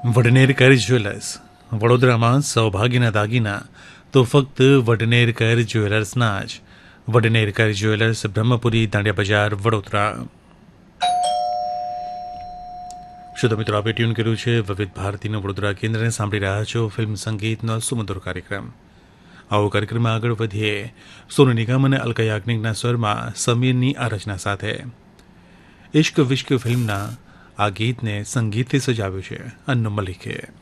વડનેર કર જ્વેલર્સ વડોદરામાં સૌભાગ્યના દાગીના તો ફક્ત વડનેર કર જ્વેલર્સના જ. વડનેર કર જ્વેલર્સ, બ્રહ્મપુરી, દાંડિયા બજાર, વડોદરા. શુદ્ધ મિત્રો, આપે ટ્યુન કર્યું છે વિવિધ ભારતીનું વડોદરા કેન્દ્રને. સાંભળી રહ્યા છો ફિલ્મ સંગીતનો સુમધુર કાર્યક્રમ. આવો કાર્યક્રમમાં આગળ વધીએ સોનુ નિગમ અને અલકા યાજ્ઞિકના સ્વરમાં સમીરની આ રચના સાથે. ઇશ્ક વિશ્ક ફિલ્મના આ ગીતને સંગીતથી સજાવ્યું છે અન્નુ મલિકે.